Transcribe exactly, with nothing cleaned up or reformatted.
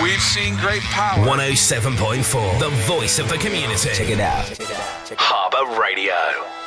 We've seen great power. one oh seven point four, the voice of the community. Check it out. Check it out. Check it out. Harbour Radio.